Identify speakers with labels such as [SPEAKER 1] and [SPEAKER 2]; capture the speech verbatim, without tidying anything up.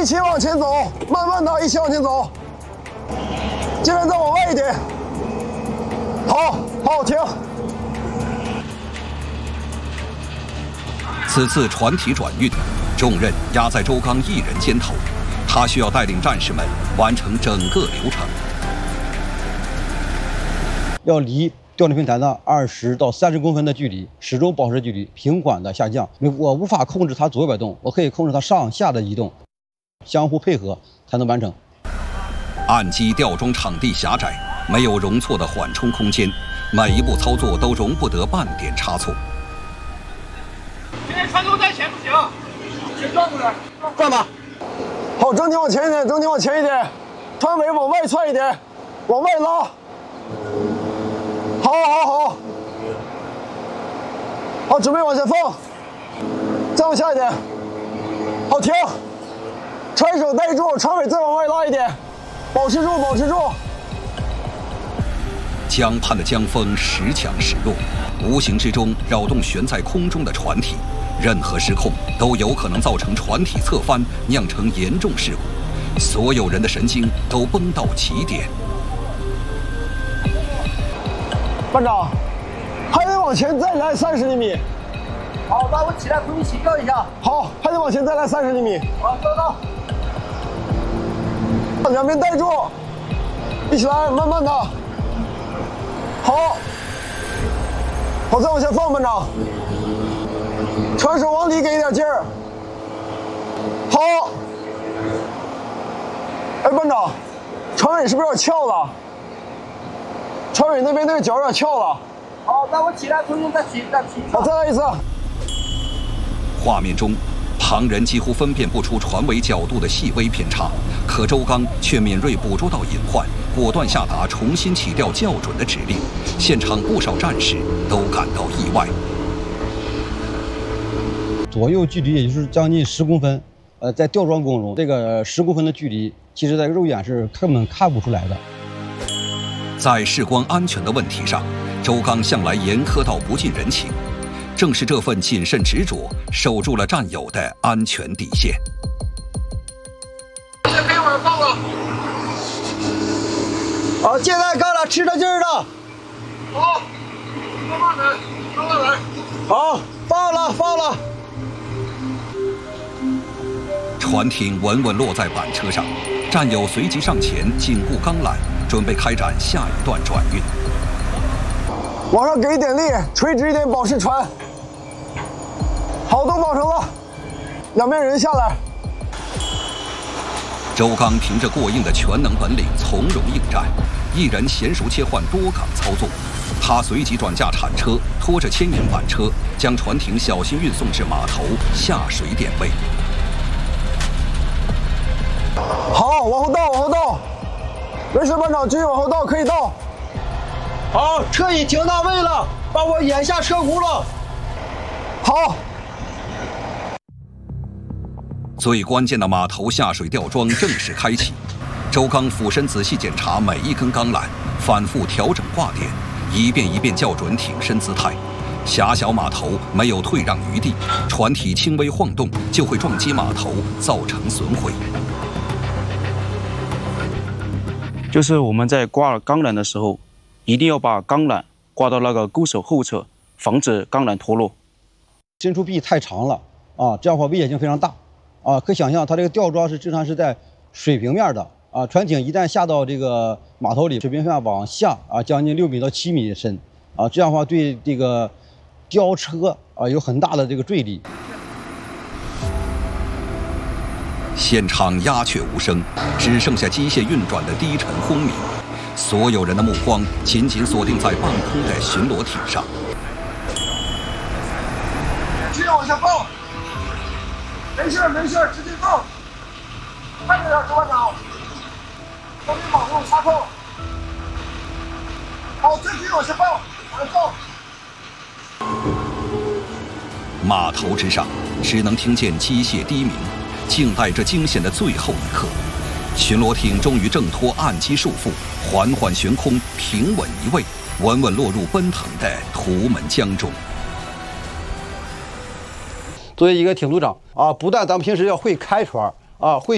[SPEAKER 1] 一起往前走，慢慢的，一起往前走。尽量再往外一点。好，好，停。
[SPEAKER 2] 此次船体转运，重任压在周刚一人肩头，他需要带领战士们完成整个流程。
[SPEAKER 3] 要离吊顶平台的二十到三十公分的距离，始终保持距离，平缓的下降。我无法控制它左右摆动，我可以控制它上下的移动，相互配合才能完成。
[SPEAKER 2] 岸基吊装场地狭窄，没有容错的缓冲空间，每一步操作都容不得半点差错。
[SPEAKER 4] 现在船头在前不行，先转过来，
[SPEAKER 1] 转吧。好，整体往前一点，整体往前一点，船尾往外窜一点，往外拉。好，好，好，好，准备往下放，再往下一点，好，停，船手待住，船尾再往外拉一点，保持住，保持住。
[SPEAKER 2] 江畔的江风时强时弱，无形之中扰动悬在空中的船体，任何失控都有可能造成船体侧翻，酿成严重事故，所有人的神经都绷到极点。
[SPEAKER 1] 班长，还得往前再来三十厘米。
[SPEAKER 4] 好，那我起来重新起调一下。
[SPEAKER 1] 好，还得往前再来三十厘米。
[SPEAKER 4] 好，收到。
[SPEAKER 1] 两边带住，一起来，慢慢的。好，好，再往下放，班长。船手往里给一点劲儿。好。哎，班长，船尾是不是有点翘了？船尾那边那个角有点翘了。
[SPEAKER 4] 好，那我起来重新再起，再起。
[SPEAKER 1] 好，再来一次。
[SPEAKER 2] 画面中，旁人几乎分辨不出船尾角度的细微偏差，可周刚却敏锐捕捉到隐患，果断下达重新起调校准的指令。现场不少战士都感到意外。
[SPEAKER 3] 左右距离也就是将近十公分，呃，在吊装工中，这个十公分的距离，其实在肉眼是根本看不出来的。
[SPEAKER 2] 在事关安全的问题上，周刚向来严苛到不近人情。正是这份谨慎执着，守住了战友的安全底线。
[SPEAKER 4] 这可以往上放了。
[SPEAKER 1] 好，接待干了，吃着劲儿的。
[SPEAKER 4] 好，慢慢来，慢慢来。
[SPEAKER 1] 好，放了，放了。
[SPEAKER 2] 船艇稳稳落在板车上，战友随即上前紧固钢缆，准备开展下一段转运。
[SPEAKER 1] 往上给一点力，垂直一点，保持船。好，都绑成了，两边人下来。
[SPEAKER 2] 周刚凭着过硬的全能本领，从容应战，一人娴熟切换多岗操作。他随即转驾铲车，拖着牵引板车，将船艇小心运送至码头下水点位。
[SPEAKER 1] 好，往后倒，往后倒。没事，班长，继续往后倒，可以倒。好，车已停到位了，帮我掩下车轱辘。好。
[SPEAKER 2] 最关键的码头下水吊装正式开启，周刚俯身仔细检查每一根钢缆，反复调整挂点，一遍一遍校准挺身姿态。狭小码头没有退让余地，船体轻微晃动就会撞击码头，造成损毁。
[SPEAKER 5] 就是我们在挂钢缆的时候，一定要把钢缆挂到那个钩手后侧，防止钢缆脱落。
[SPEAKER 3] 伸出臂太长了啊，这样的话危险性非常大啊！可以想象，它这个吊装是正常是在水平面的啊，船艇一旦下到这个码头里，水平面往下啊，将近六米到七米深啊，这样的话对这个吊车啊有很大的这个坠力。
[SPEAKER 2] 现场鸦雀无声，只剩下机械运转的低沉轰鸣。所有人的目光紧紧锁定在半空的巡逻艇上。
[SPEAKER 4] 继续往下放。没事没事，直接放。慢着点，周班长。后面往后插扣。好，再继续往下放，往上放。
[SPEAKER 2] 码头之上，只能听见机械低鸣，静待这惊险的最后一刻。巡逻艇终于挣脱岸基束缚，缓缓悬空，平稳移位，稳稳落入奔腾的图们江中。
[SPEAKER 3] 作为一个艇组长啊，不但咱们平时要会开船啊，会